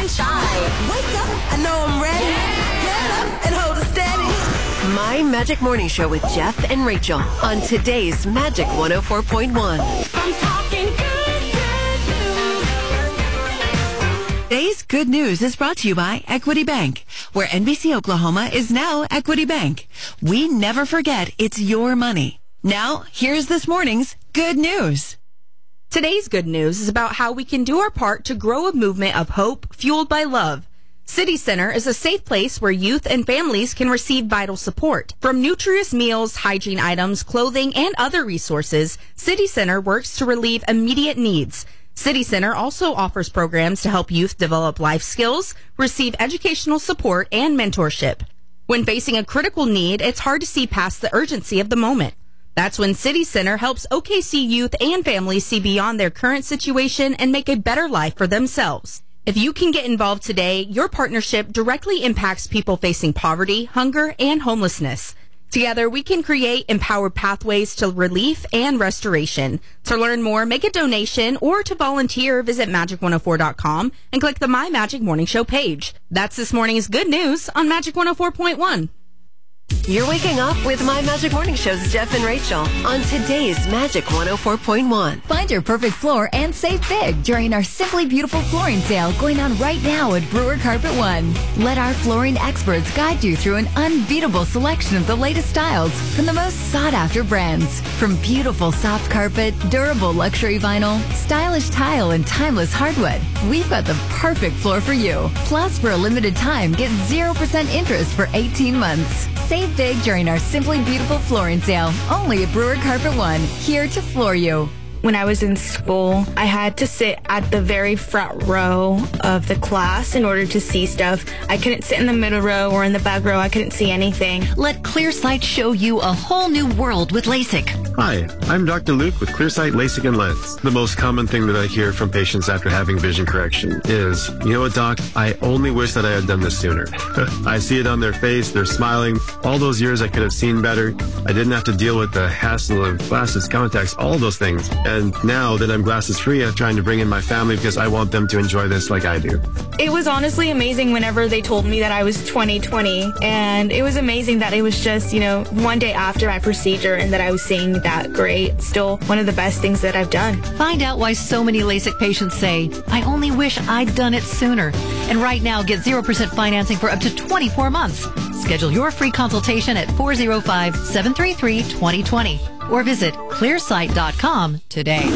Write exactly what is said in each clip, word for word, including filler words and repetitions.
shine. Wake up, I know I'm ready. Get up and hold it steady. My Magic Morning Show with Jeff and Rachel on today's Magic one oh four point one. I'm talking good, good news. Today's good news is brought to you by Equity Bank, where N B C Oklahoma is now Equity Bank. We never forget it's your money. Now, here's this morning's good news. Today's good news is about how we can do our part to grow a movement of hope fueled by love. City Center is a safe place where youth and families can receive vital support. From nutritious meals, hygiene items, clothing, and other resources, City Center works to relieve immediate needs. City Center also offers programs to help youth develop life skills, receive educational support, and mentorship. When facing a critical need, it's hard to see past the urgency of the moment. That's when City Center helps O K C youth and families see beyond their current situation and make a better life for themselves. If you can get involved today, your partnership directly impacts people facing poverty, hunger, and homelessness. Together, we can create empowered pathways to relief and restoration. To learn more, make a donation, or to volunteer, visit magic one oh four dot com and click the My Magic Morning Show page. That's this morning's good news on Magic one oh four point one. You're waking up with My Magic Morning Show's Jeff and Rachel on today's Magic one oh four point one. Find your perfect floor and save big during our Simply Beautiful flooring sale going on right now at Brewer Carpet One. Let our flooring experts guide you through an unbeatable selection of the latest styles from the most sought-after brands. From beautiful soft carpet, durable luxury vinyl, stylish tile, and timeless hardwood, we've got the perfect floor for you. Plus, for a limited time, get zero percent interest for eighteen months. Save big during our Simply Beautiful flooring sale, only at Brewer Carpet One, here to floor you. When I was in school, I had to sit at the very front row of the class in order to see stuff. I couldn't sit in the middle row or in the back row. I couldn't see anything. Let ClearSight show you a whole new world with LASIK. Hi, I'm Doctor Luke with ClearSight LASIK and Lens. The most common thing that I hear from patients after having vision correction is, you know what, Doc, I only wish that I had done this sooner. I see it on their face, they're smiling. All those years I could have seen better. I didn't have to deal with the hassle of glasses, contacts, all those things. And now that I'm glasses free, I'm trying to bring in my family because I want them to enjoy this like I do. It was honestly amazing whenever they told me that I was twenty twenty. And it was amazing that it was just, you know, one day after my procedure and that I was seeing that great. Still one of the best things that I've done. Find out why so many LASIK patients say, I only wish I'd done it sooner. And right now, get zero percent financing for up to twenty-four months. Schedule your free consultation at four oh five, seven three three, two oh two oh or visit clearsight dot com today.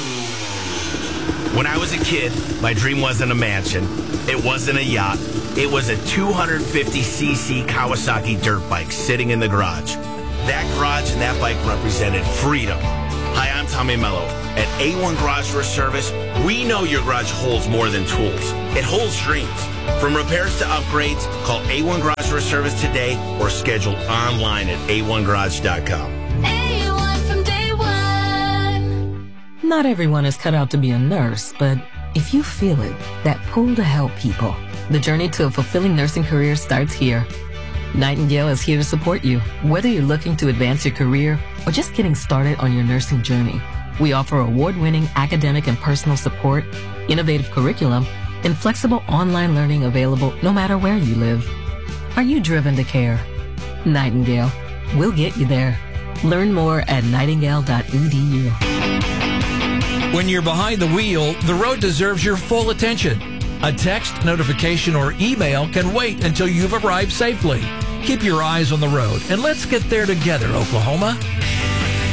When I was a kid, my dream wasn't a mansion. It wasn't a yacht. It was a two hundred fifty c c Kawasaki dirt bike sitting in the garage. That garage and that bike represented freedom. Hi, I'm Tommy Mello. At A one Garage Door Service, we know your garage holds more than tools. It holds dreams. From repairs to upgrades, call A one Garage Door Service today or schedule online at a one garage dot com. A one from day one. Not everyone is cut out to be a nurse, but if you feel it, that pull to help people, the journey to a fulfilling nursing career starts here. Nightingale is here to support you, whether you're looking to advance your career or just getting started on your nursing journey. We offer award-winning academic and personal support, innovative curriculum, and flexible online learning available no matter where you live. Are you driven to care? Nightingale. We'll get you there. Learn more at nightingale dot e d u. When you're behind the wheel, the road deserves your full attention. A text, notification, or email can wait until you've arrived safely. Keep your eyes on the road, and let's get there together, Oklahoma.